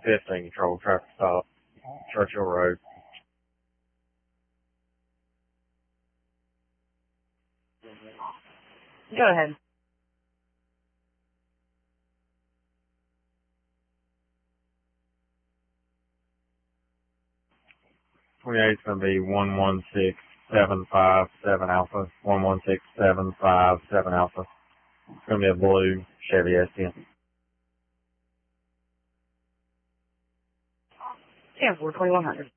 15 control traffic stop, Churchill Road. Go ahead. 28 is going to be 116757 Alpha, 116757 Alpha. It's going to be a blue Chevy SN. 10-4, 2100.